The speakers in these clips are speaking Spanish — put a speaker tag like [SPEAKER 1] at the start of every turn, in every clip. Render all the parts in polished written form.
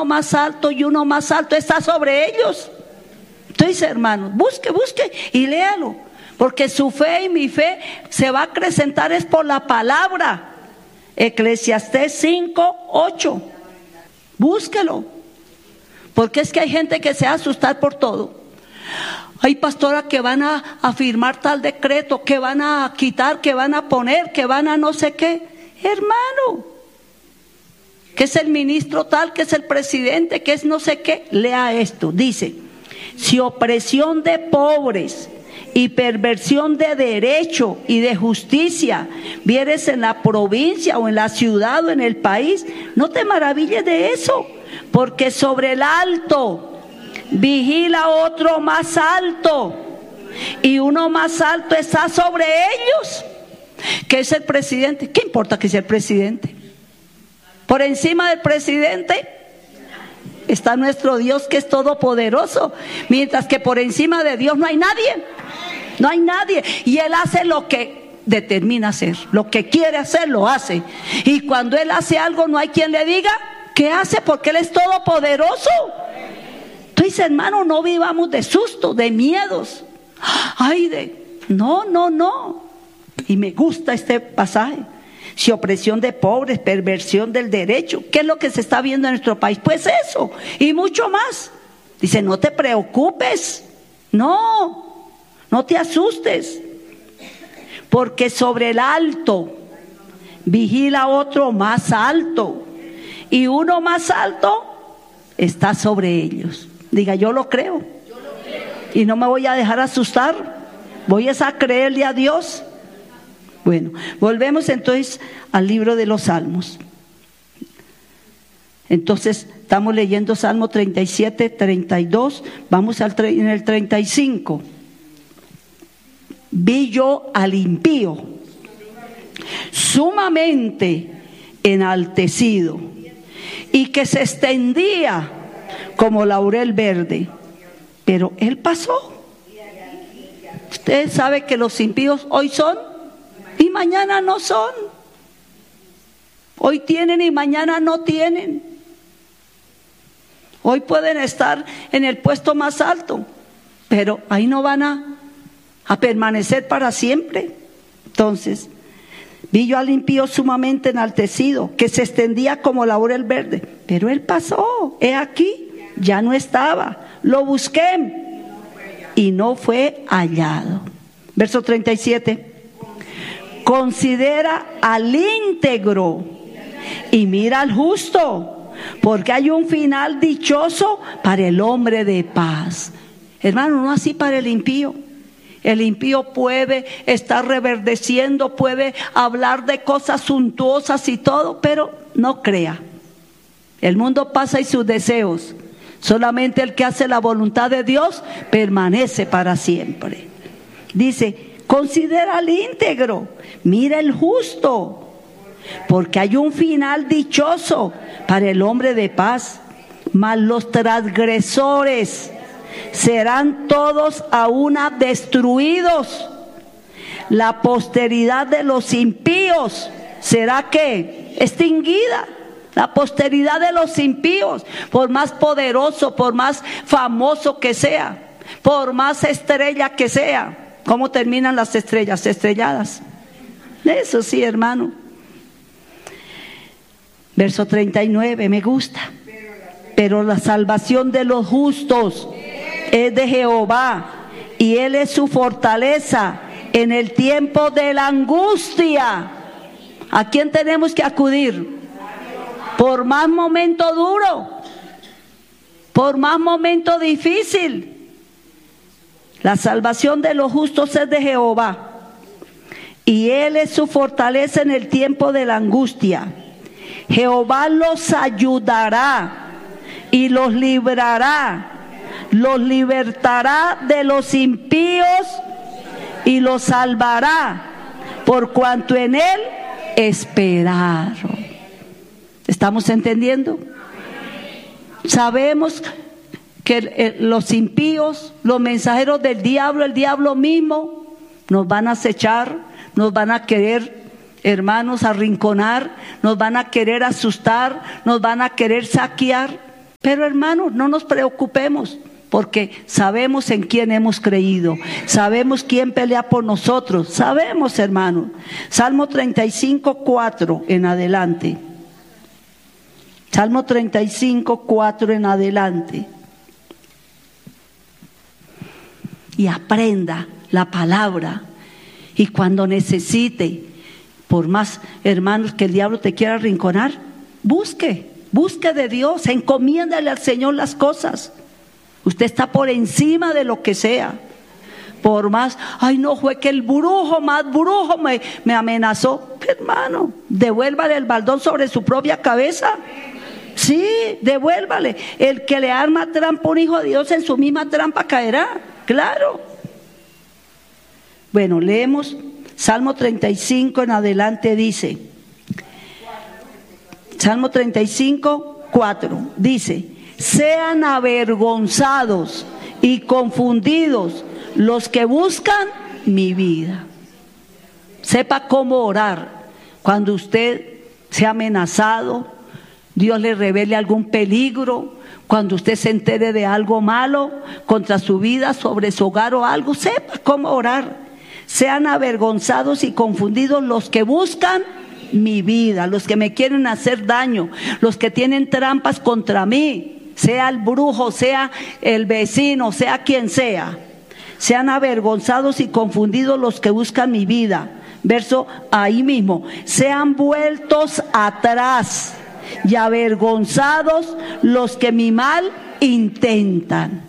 [SPEAKER 1] más alto y uno más alto está sobre ellos. Entonces, hermanos, busque y léalo, porque su fe y mi fe se va a acrecentar es por la palabra. Eclesiastés 5:8. Búsquelo, porque es que hay gente que se va a asustar por todo. Hay pastora que van a firmar tal decreto, que van a quitar, que van a poner, que van a no sé qué. Hermano, que es el ministro tal, que es el presidente, que es no sé qué. Lea esto, dice: si opresión de pobres y perversión de derecho y de justicia vieres en la provincia o en la ciudad o en el país, no te maravilles de eso, porque sobre el alto vigila otro más alto, y uno más alto está sobre ellos, que es el presidente. ¿Qué importa que sea el presidente? Por encima del presidente está nuestro Dios, que es todopoderoso, mientras que por encima de Dios no hay nadie. No hay nadie, y Él hace lo que determina hacer, lo que quiere hacer lo hace, y cuando Él hace algo no hay quien le diga qué hace, porque Él es todopoderoso. Entonces, hermano, no vivamos de susto, de miedos. No. Y me gusta este pasaje. Si opresión de pobres, perversión del derecho, ¿qué es lo que se está viendo en nuestro país? Pues eso, y mucho más. Dice, no te preocupes, no te asustes, porque sobre el alto vigila otro más alto, y uno más alto está sobre ellos. Diga, yo lo creo. Y no me voy a dejar asustar, voy a creerle a Dios. Bueno, volvemos entonces al libro de los Salmos. Entonces, estamos leyendo Salmo 37, 32, vamos en el 35. Vi yo al impío sumamente enaltecido, y que se extendía como laurel verde, pero él pasó. Usted sabe que los impíos hoy son y mañana no son. Hoy tienen y mañana no tienen. Hoy pueden estar en el puesto más alto, pero ahí no van a permanecer para siempre. Entonces, vi yo al impío sumamente enaltecido, que se extendía como laurel verde, pero él pasó, he aquí, ya no estaba. Lo busqué y no fue hallado. Verso 37. Considera al íntegro y mira al justo, porque hay un final dichoso para el hombre de paz. Hermano, no así para el impío. El impío puede estar reverdeciendo, puede hablar de cosas suntuosas y todo, pero no crea. El mundo pasa y sus deseos. Solamente el que hace la voluntad de Dios permanece para siempre. Dice, considera al íntegro, mira el justo, porque hay un final dichoso para el hombre de paz. Mas los transgresores serán todos a una destruidos. La posteridad de los impíos será ¿qué? Extinguida. La posteridad de los impíos, por más poderoso, por más famoso que sea, por más estrella que sea. ¿Cómo terminan las estrellas? Estrelladas. Eso sí, hermano. Verso 39, me gusta. Pero la salvación de los justos es de Jehová, y Él es su fortaleza en el tiempo de la angustia. ¿A quién tenemos que acudir? Por más momento duro, por más momento difícil. La salvación de los justos es de Jehová, y Él es su fortaleza en el tiempo de la angustia. Jehová los ayudará y los librará, los libertará de los impíos y los salvará, por cuanto en Él esperaron. ¿Estamos entendiendo? Sabemos que los impíos, los mensajeros del diablo, el diablo mismo, nos van a acechar, nos van a querer, hermanos, arrinconar, nos van a querer asustar, nos van a querer saquear. Pero hermanos, no nos preocupemos, porque sabemos en quién hemos creído, sabemos quién pelea por nosotros, sabemos, hermanos. Salmo 35, 4 en adelante. Salmo 35, 4 en adelante. Y aprenda la palabra. Y cuando necesite, por más, hermanos, que el diablo te quiera arrinconar, busque de Dios, encomiéndale al Señor las cosas. Usted está por encima de lo que sea. Por más, ay no, fue que el brujo me amenazó. Hermano, devuélvale el baldón sobre su propia cabeza. Sí, devuélvale. El que le arma trampa a un hijo de Dios, en su misma trampa caerá. Claro. Bueno, leemos Salmo 35 en adelante, dice. Salmo 35, 4, dice: sean avergonzados y confundidos los que buscan mi vida. Sepa cómo orar cuando usted sea amenazado, Dios le revele algún peligro, cuando usted se entere de algo malo contra su vida, sobre su hogar o algo, sepa cómo orar. Sean avergonzados y confundidos los que buscan mi vida, los que me quieren hacer daño, los que tienen trampas contra mí, sea el brujo, sea el vecino, sea quien sea. Sean avergonzados y confundidos los que buscan mi vida. Verso ahí mismo: sean vueltos atrás y avergonzados los que mi mal intentan.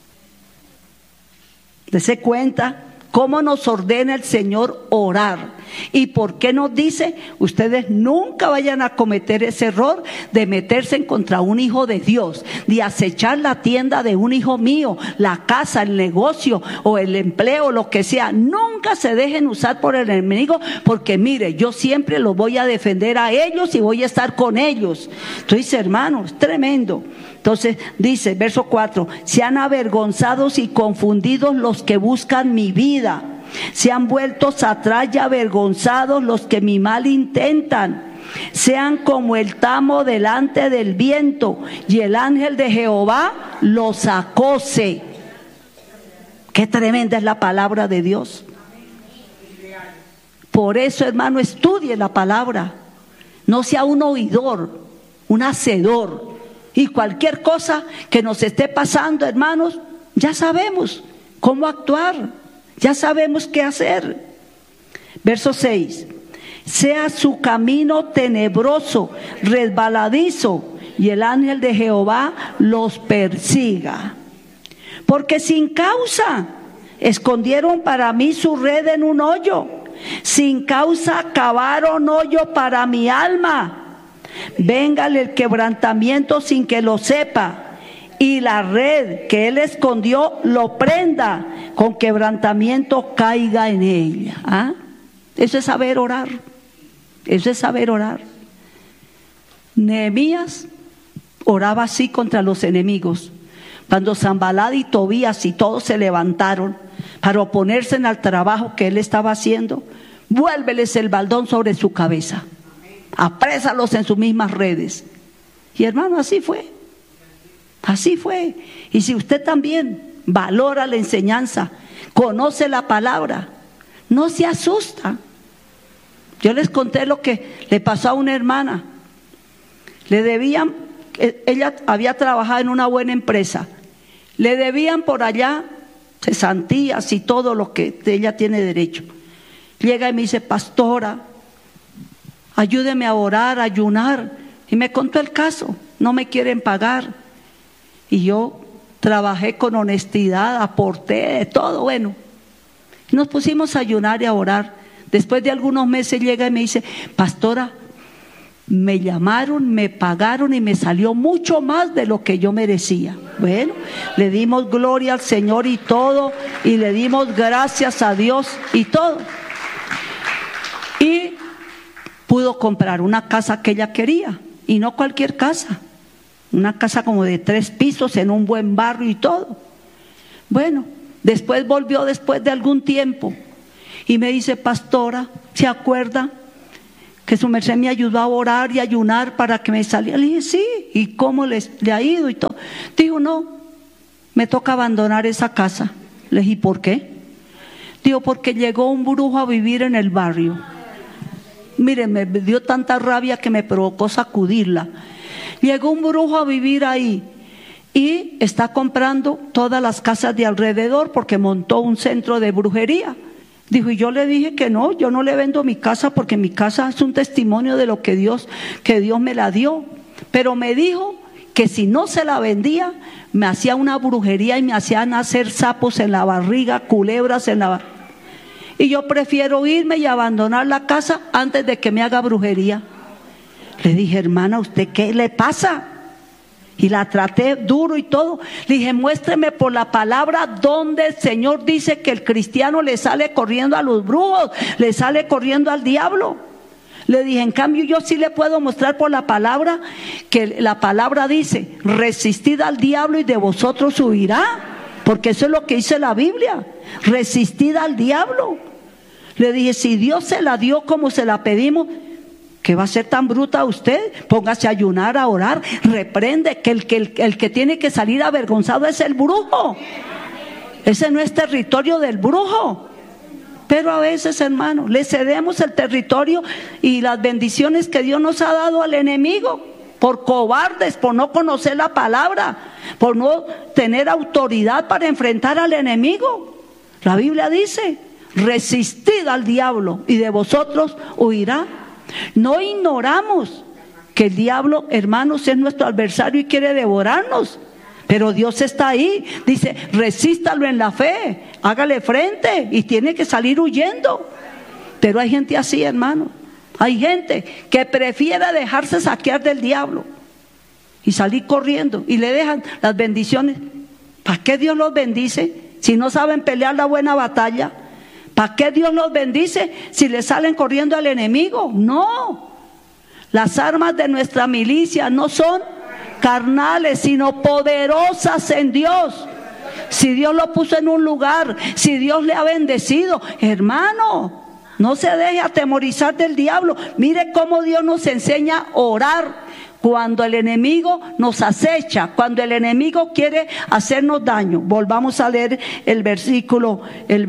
[SPEAKER 1] Dese cuenta cómo nos ordena el Señor orar. ¿Y por qué nos dice? Ustedes nunca vayan a cometer ese error de meterse en contra un hijo de Dios, de acechar la tienda de un hijo mío, la casa, el negocio o el empleo, lo que sea. Nunca se dejen usar por el enemigo, porque mire, yo siempre los voy a defender a ellos y voy a estar con ellos. Entonces, hermanos, es tremendo. Entonces dice, verso 4: sean avergonzados y confundidos los que buscan mi vida. Sean vueltos atrás y avergonzados los que mi mal intentan. Sean como el tamo delante del viento, y el ángel de Jehová los acose. Qué tremenda es la palabra de Dios. Por eso, hermano, estudie la palabra. No sea un oidor, un hacedor. Y cualquier cosa que nos esté pasando, hermanos, ya sabemos cómo actuar. Ya sabemos qué hacer. Verso 6: sea su camino tenebroso, resbaladizo, y el ángel de Jehová los persiga. Porque sin causa escondieron para mí su red en un hoyo, sin causa cavaron hoyo para mi alma. Véngale el quebrantamiento sin que lo sepa, y la red que él escondió lo prenda, con quebrantamiento caiga en ella. ¿Ah? Eso es saber orar. Eso es saber orar. Nehemías oraba así contra los enemigos. Cuando Sanballat y Tobías y todos se levantaron para oponerse al trabajo que él estaba haciendo, vuélveles el baldón sobre su cabeza, aprésalos en sus mismas redes. Y hermano, así fue. Así fue. Y si usted también valora la enseñanza, conoce la palabra, no se asusta. Yo les conté lo que le pasó a una hermana. Le debían, ella había trabajado en una buena empresa, le debían por allá cesantías y todo lo que ella tiene derecho. Llega y me dice: pastora, ayúdeme a orar, a ayunar. Y me contó el caso. No me quieren pagar. Y yo trabajé con honestidad, aporté de todo, bueno. Nos pusimos a ayunar y a orar. Después de algunos meses llega y me dice: pastora, me llamaron, me pagaron y me salió mucho más de lo que yo merecía. Bueno, le dimos gloria al Señor y todo, y le dimos gracias a Dios y todo. Y pudo comprar una casa que ella quería, y no cualquier casa. Una casa como de 3 pisos en un buen barrio y todo. Bueno, después volvió después de algún tiempo y me dice: pastora, ¿se acuerda que su merced me ayudó a orar y ayunar para que me saliera. Le dije, sí, ¿y cómo le ha ido y todo? Dijo, no, me toca abandonar esa casa. Le dije, ¿y por qué? Dijo, porque llegó un brujo a vivir en el barrio. Mire, me dio tanta rabia que me provocó sacudirla. Llegó un brujo a vivir ahí y está comprando todas las casas de alrededor porque montó un centro de brujería. Dijo, y yo le dije que no, yo no le vendo mi casa porque mi casa es un testimonio de lo que Dios me la dio. Pero me dijo que si no se la vendía, me hacía una brujería y me hacía nacer sapos en la barriga, culebras en la barriga. Y yo prefiero irme y abandonar la casa antes de que me haga brujería. Le dije, hermana, ¿usted qué le pasa? Y la traté duro y todo. Le dije, muéstreme por la palabra donde el Señor dice que el cristiano le sale corriendo a los brujos, le sale corriendo al diablo. Le dije, en cambio yo sí le puedo mostrar por la palabra, que la palabra dice, resistid al diablo y de vosotros huirá. Porque eso es lo que dice la Biblia, resistid al diablo. Le dije, si Dios se la dio como se la pedimos, ¿qué va a ser tan bruta usted? Póngase a ayunar, a orar, reprende, que el que tiene que salir avergonzado es el brujo. Ese no es territorio del brujo. Pero a veces, hermano, le cedemos el territorio y las bendiciones que Dios nos ha dado al enemigo, por cobardes, por no conocer la palabra, por no tener autoridad para enfrentar al enemigo. La Biblia dice, resistid al diablo y de vosotros huirá. No ignoramos que el diablo, hermanos, es nuestro adversario y quiere devorarnos. Pero Dios está ahí, dice, resístalo en la fe, hágale frente y tiene que salir huyendo. Pero hay gente así, hermano. Hay gente que prefiere dejarse saquear del diablo y salir corriendo y le dejan las bendiciones. ¿Para qué Dios los bendice si no saben pelear la buena batalla? ¿Para qué Dios los bendice si le salen corriendo al enemigo? No. Las armas de nuestra milicia no son carnales, sino poderosas en Dios. Si Dios lo puso en un lugar, si Dios le ha bendecido, hermano, no se deje atemorizar del diablo. Mire cómo Dios nos enseña a orar cuando el enemigo nos acecha, cuando el enemigo quiere hacernos daño. Volvamos a leer el versículo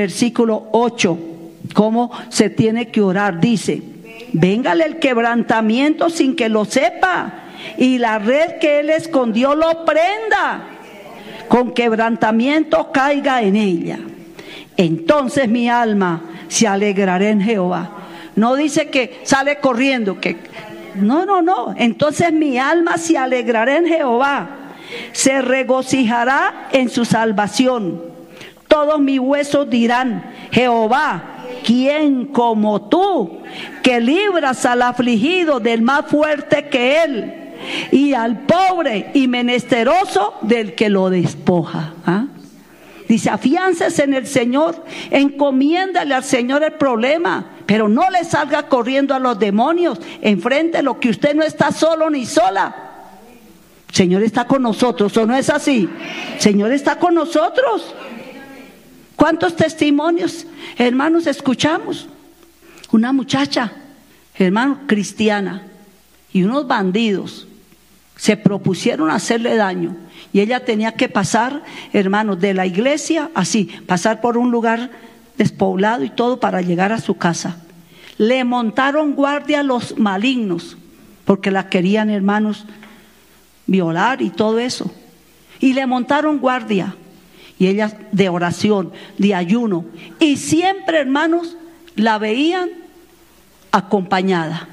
[SPEAKER 1] 8, cómo se tiene que orar. Dice, véngale el quebrantamiento sin que lo sepa, y la red que él escondió lo prenda, con quebrantamiento caiga en ella. Entonces mi alma se alegrará en Jehová. No dice que sale corriendo, que no. Entonces mi alma se alegrará en Jehová, se regocijará en su salvación. Todos mis huesos dirán, Jehová, ¿quién como tú, que libras al afligido del más fuerte que él, y al pobre y menesteroso del que lo despoja? Dice, afiánzese en el Señor, encomiéndale al Señor el problema, pero no le salga corriendo a los demonios. Enfréntelo, que usted no está solo ni sola. El Señor está con nosotros, ¿o no es así? El Señor está con nosotros. ¿Cuántos testimonios, hermanos, escuchamos? Una muchacha, hermano, cristiana, y unos bandidos se propusieron hacerle daño. Y ella tenía que pasar, hermanos, de la iglesia, así, pasar por un lugar despoblado y todo para llegar a su casa. Le montaron guardia a los malignos, porque la querían, hermanos, violar y todo eso. Y le montaron guardia. Y ella de oración, de ayuno. Y siempre, hermanos, la veían acompañada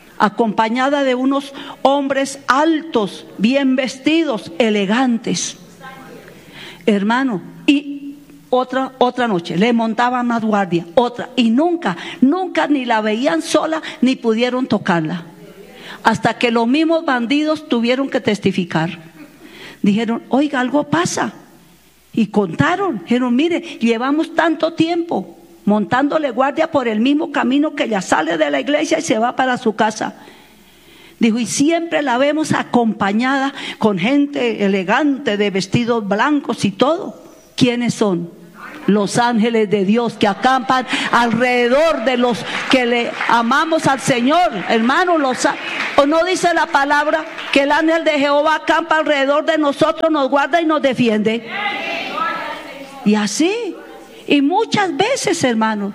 [SPEAKER 1] de unos hombres altos, bien vestidos, elegantes. Hermano, y otra noche le montaban más guardia, otra, y nunca ni la veían sola ni pudieron tocarla. Hasta que los mismos bandidos tuvieron que testificar. Dijeron, oiga, algo pasa. Y contaron, dijeron, mire, llevamos tanto tiempo montándole guardia por el mismo camino que ella sale de la iglesia y se va para su casa. Dijo, y siempre la vemos acompañada con gente elegante de vestidos blancos y todo. ¿Quiénes son? los ángeles de Dios que acampan alrededor de los que le amamos al Señor, hermano. ¿O no dice la palabra que el ángel de Jehová acampa alrededor de nosotros, nos guarda y nos defiende? Y así, y muchas veces, hermano,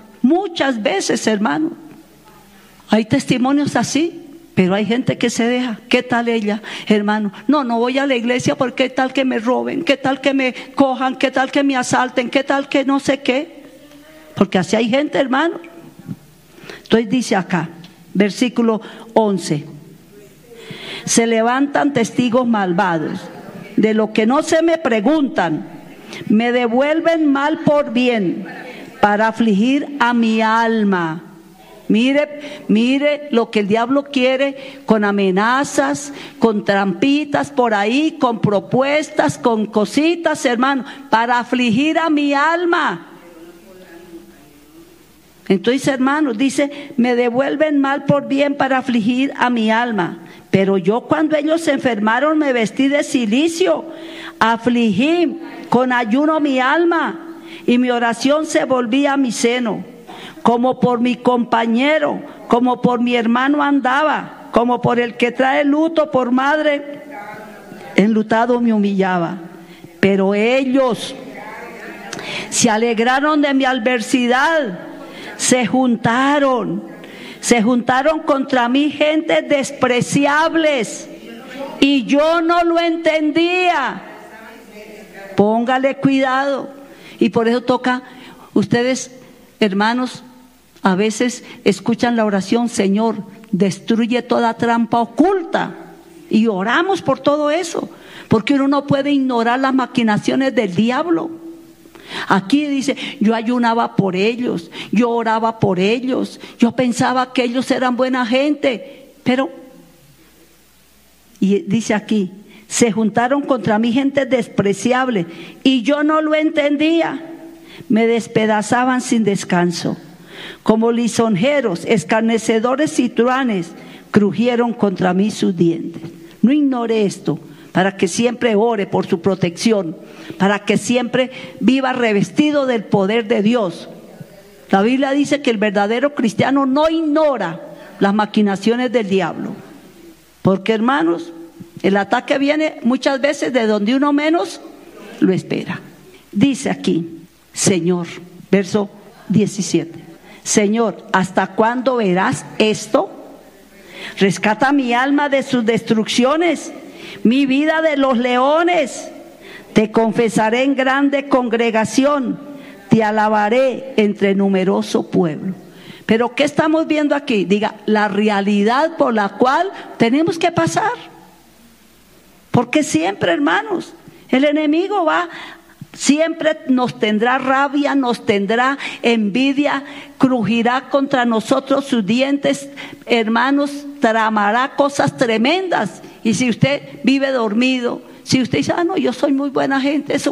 [SPEAKER 1] hay testimonios así. Pero hay gente que se deja. ¿Qué tal ella, hermano? No voy a la iglesia porque qué tal que me roben, qué tal que me cojan, qué tal que me asalten, qué tal que no sé qué. Porque así hay gente, hermano. Entonces dice acá, versículo 11. Se levantan testigos malvados, de lo que no se me preguntan, me devuelven mal por bien, para afligir a mi alma. Mire lo que el diablo quiere, con amenazas, con trampitas por ahí, con propuestas, con cositas, hermano, para afligir a mi alma. Entonces, hermano, dice, me devuelven mal por bien para afligir a mi alma. Pero yo, cuando ellos se enfermaron, me vestí de cilicio, afligí con ayuno mi alma, y mi oración se volvía a mi seno. Como por mi compañero, como por mi hermano andaba, como por el que trae luto por madre, enlutado me humillaba. Pero ellos se alegraron de mi adversidad, se juntaron contra mí gentes despreciables, y yo no lo entendía. Póngale cuidado. Y por eso toca, ustedes, hermanos, a veces escuchan la oración, Señor, destruye toda trampa oculta. Y oramos por todo eso, porque uno no puede ignorar las maquinaciones del diablo. Aquí dice, yo ayunaba por ellos, yo oraba por ellos, yo pensaba que ellos eran buena gente, pero, y dice aquí, se juntaron contra mí gente despreciable, y yo no lo entendía. Me despedazaban sin descanso. Como lisonjeros, escarnecedores y truanes, crujieron contra mí sus dientes. No ignore esto, para que siempre ore por su protección, para que siempre viva revestido del poder de Dios. La Biblia dice que el verdadero cristiano no ignora las maquinaciones del diablo, porque, hermanos, el ataque viene muchas veces de donde uno menos lo espera. Dice aquí, Señor, verso 17, Señor, ¿hasta cuándo verás esto? Rescata mi alma de sus destrucciones, mi vida de los leones. Te confesaré en grande congregación, te alabaré entre numeroso pueblo. Pero ¿qué estamos viendo aquí? Diga, la realidad por la cual tenemos que pasar. Porque siempre, hermanos, el enemigo siempre nos tendrá rabia, nos tendrá envidia, crujirá contra nosotros sus dientes, hermanos, tramará cosas tremendas. Y si usted vive dormido, si usted dice, no, yo soy muy buena gente, eso,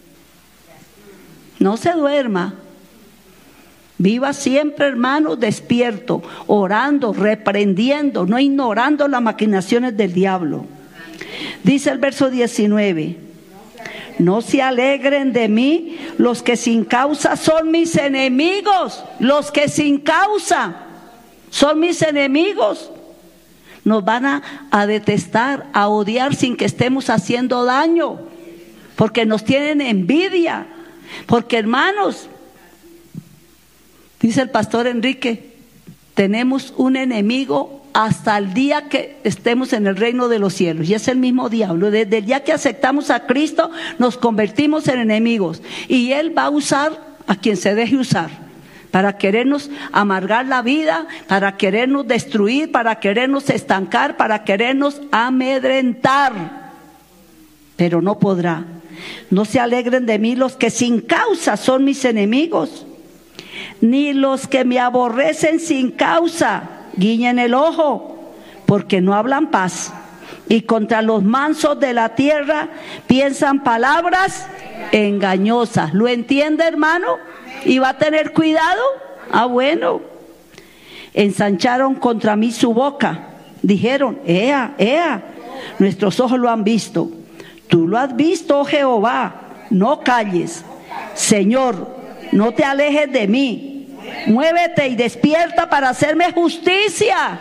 [SPEAKER 1] no se duerma. Viva siempre, hermano, despierto, orando, reprendiendo, no ignorando las maquinaciones del diablo. Dice el verso 19, no se alegren de mí los que sin causa son mis enemigos. Los que sin causa son mis enemigos. Nos van a detestar, a odiar sin que estemos haciendo daño, porque nos tienen envidia. Porque, hermanos, dice el pastor Enrique, tenemos un enemigo hasta el día que estemos en el reino de los cielos, y es el mismo diablo. Desde el día que aceptamos a Cristo nos convertimos en enemigos, y él va a usar a quien se deje usar para querernos amargar la vida, para querernos destruir, para querernos estancar, para querernos amedrentar, pero no podrá. No se alegren de mí los que sin causa son mis enemigos, ni los que me aborrecen sin causa guiñen el ojo, porque no hablan paz, y contra los mansos de la tierra piensan palabras engañosas. ¿Lo entiende, hermano? ¿Y va a tener cuidado? Bueno. Ensancharon contra mí su boca, dijeron, ea, nuestros ojos lo han visto. Tú lo has visto, oh Jehová, no calles. Señor, No te alejes de mí. Muévete y despierta para hacerme justicia.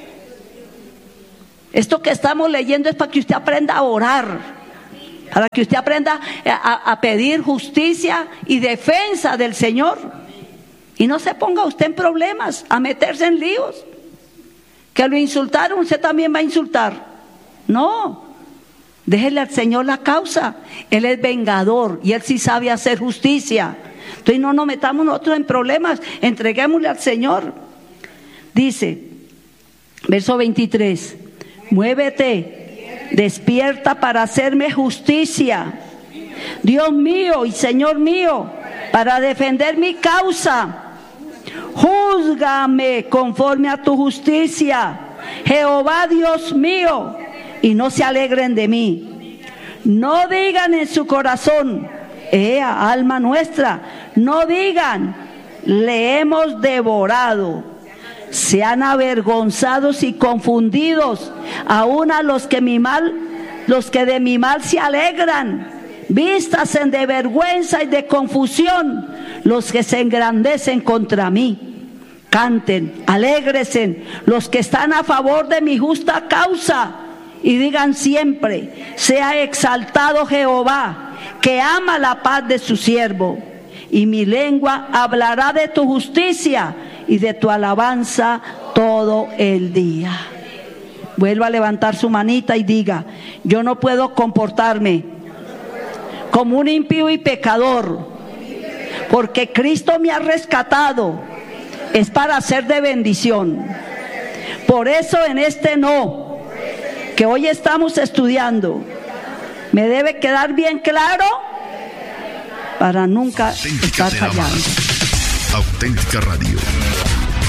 [SPEAKER 1] Esto que estamos leyendo es para que usted aprenda a orar, para que usted aprenda a pedir justicia y defensa del Señor. Y no se ponga usted en problemas, a meterse en líos. Que lo insultaron, usted también va a insultar. No, déjele al Señor la causa. Él es vengador y Él sí sabe hacer justicia. Entonces no nos metamos nosotros en problemas, entreguémosle al Señor. Dice, verso 23, muévete, despierta para hacerme justicia, Dios mío y Señor mío, para defender mi causa. Júzgame conforme a tu justicia, Jehová Dios mío, y no se alegren de mí. No digan en su corazón, alma nuestra, no digan, le hemos devorado. Sean avergonzados y confundidos, aun a los que de mi mal se alegran. Vístasen de vergüenza y de confusión los que se engrandecen contra mí. Canten, alégresen los que están a favor de mi justa causa, y digan siempre, sea exaltado Jehová, que ama la paz de su siervo. Y mi lengua hablará de tu justicia y de tu alabanza todo el día. Vuelva a levantar su manita y diga, yo no puedo comportarme como un impío y pecador, porque Cristo me ha rescatado, es para ser de bendición. Por eso en este no, que hoy estamos estudiando, me debe quedar bien claro para nunca estar fallando.
[SPEAKER 2] Auténtica Radio.